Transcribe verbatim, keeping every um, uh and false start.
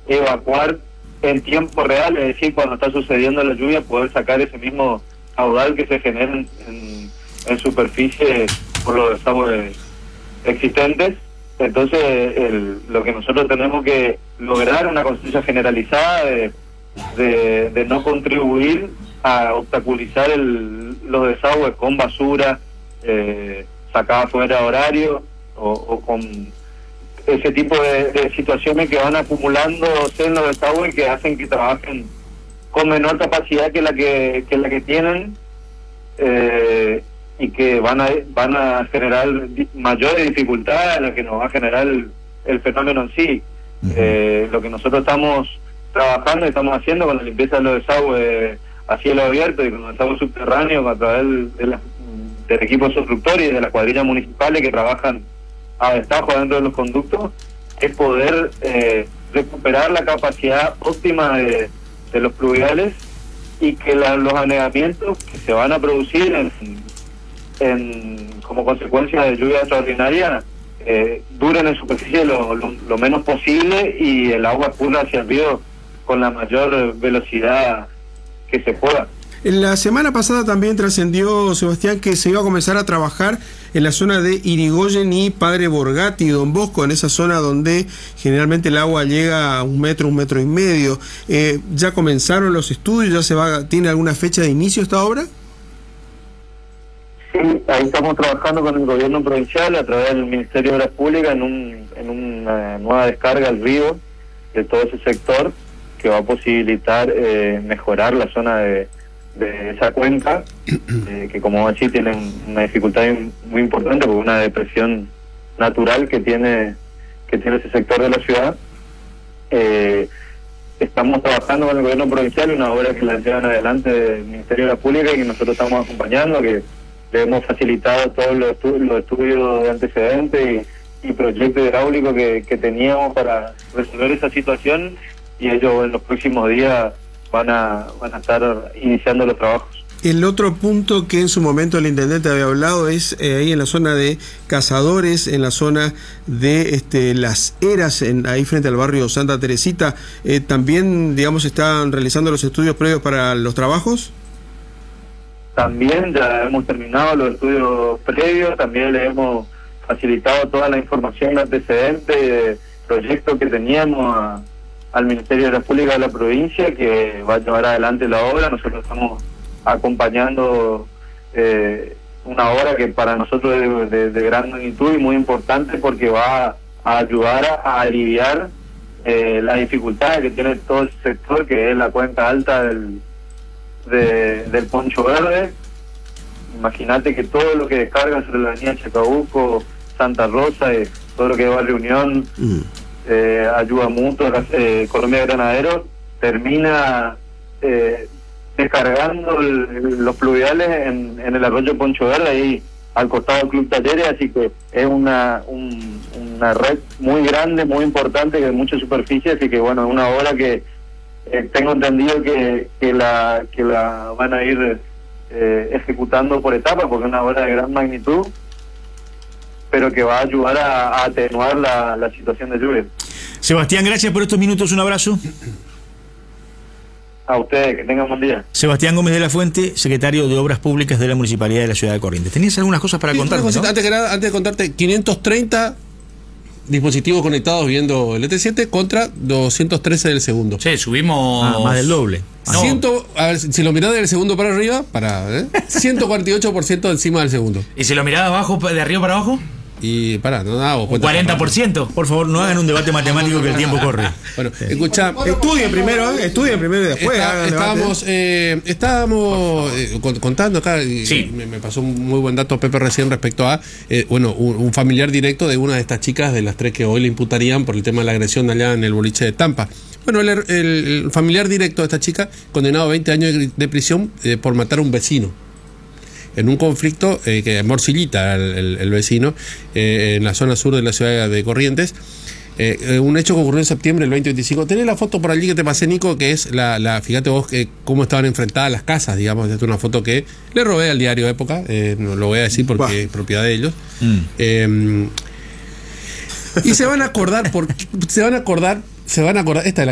evacuar en tiempo real, es decir, cuando está sucediendo la lluvia, poder sacar ese mismo caudal que se genera en, en, en superficie por los desagües existentes. Entonces, el, lo que nosotros tenemos que lograr es una conciencia generalizada de, de, de no contribuir a obstaculizar el, los desagües con basura eh, sacada fuera de horario o, o con ese tipo de, de situaciones que van acumulándose en los desagües y que hacen que trabajen con menor capacidad que la que, que la que tienen eh, y que van a van a generar mayores dificultades a lo que nos va a generar el, el fenómeno en sí. Uh-huh. Eh, lo que nosotros estamos trabajando y estamos haciendo con la limpieza de los desagües a cielo abierto y con los desagües subterráneos a través de la, del equipo constructor y de las cuadrillas municipales que trabajan a destajo dentro de los conductos, es poder eh, recuperar la capacidad óptima de, de los pluviales y que la, los anegamientos que se van a producir en, en como consecuencia de lluvia extraordinaria eh, duren en superficie lo, lo, lo menos posible y el agua escurra hacia el río con la mayor velocidad que se pueda. En la semana pasada también trascendió, Sebastián, que se iba a comenzar a trabajar en la zona de Irigoyen y Padre Borgatti, Don Bosco, en esa zona donde generalmente el agua llega a un metro, un metro y medio. Eh, ¿Ya comenzaron los estudios? ¿Ya se va? ¿Tiene alguna fecha de inicio esta obra? Sí, ahí estamos trabajando con el gobierno provincial a través del Ministerio de Obras Públicas en, un, en una nueva descarga al río de todo ese sector que va a posibilitar eh, mejorar la zona de de esa cuenca, eh, que como decir tiene una dificultad muy importante por una depresión natural que tiene que tiene ese sector de la ciudad. Eh, estamos trabajando con el gobierno provincial una obra que la llevan adelante del Ministerio de la Pública y que nosotros estamos acompañando, que le hemos facilitado todos los, estu los estudios de antecedentes y, y proyectos hidráulicos que, que teníamos para resolver esa situación, y ellos en los próximos días van a van a estar iniciando los trabajos. El otro punto que en su momento el intendente había hablado es eh, ahí en la zona de Cazadores, en la zona de este, Las Heras, en, ahí frente al barrio Santa Teresita. Eh, ¿También, digamos, están realizando los estudios previos para los trabajos? También ya hemos terminado los estudios previos, también le hemos facilitado toda la información antecedente de proyectos que teníamos a al Ministerio de la Pública de la provincia, que va a llevar adelante la obra. Nosotros estamos acompañando eh, una obra que para nosotros es de, de, de gran magnitud y muy importante, porque va a ayudar a, a aliviar eh, las dificultades que tiene todo el sector, que es la cuenca alta del, de, del Poncho Verde. Imagínate que todo lo que descarga sobre la avenida Chacabuco, Santa Rosa, y todo lo que es Barrio Unión, mm. Eh, Ayuda Mutua, eh, Colombia Granaderos, termina eh, descargando el, los pluviales en, en el arroyo Poncho Verde, ahí al costado del Club Talleres, así que es una un, una red muy grande, muy importante, que de mucha superficie, así que bueno, es una obra que eh, tengo entendido que, que la que la van a ir eh, ejecutando por etapas, porque es una obra de gran magnitud, pero que va a ayudar a, a atenuar la, la situación de lluvia. Sebastián, gracias por estos minutos, un abrazo. A ustedes, que tengan buen día. Sebastián Gómez de la Fuente, secretario de Obras Públicas de la Municipalidad de la Ciudad de Corrientes. ¿Tenías algunas cosas para sí, contarme, ¿no? Antes, que nada, antes de contarte, quinientos treinta dispositivos conectados viendo el E T siete contra doscientos trece del segundo. Sí, subimos ah, más del doble. No. ciento, a ver, si lo mirás del segundo para arriba, para ¿eh? ciento cuarenta y ocho por ciento encima del segundo. ¿Y si lo mirás de abajo, de arriba para abajo? Y pará, no hago cuenta. cuarenta por ciento. Por favor, no hagan un debate matemático que el tiempo corre. Bueno, escuchá. Estudien primero, ¿eh? Estudien primero y después. Está, estábamos eh, estábamos eh, contando acá, y sí. me, me pasó un muy buen dato Pepe recién respecto a, eh, bueno, un, un familiar directo de una de estas chicas, de las tres que hoy le imputarían por el tema de la agresión allá en el boliche de Tampa. Bueno, el, el, el familiar directo de esta chica, condenado a veinte años de prisión eh, por matar a un vecino. En un conflicto eh, que Morcillita, el, el, el vecino, eh, en la zona sur de la ciudad de Corrientes. Eh, un hecho que ocurrió en septiembre del veinte veinticinco. Tenés la foto por allí que te pasé, Nico, que es la, la fíjate vos que cómo estaban enfrentadas las casas, digamos. Esta es una foto que le robé al diario Época, eh, no lo voy a decir porque bah. es propiedad de ellos. Mm. Eh, y se van a acordar, por, se van a acordar, se van a acordar, esta es la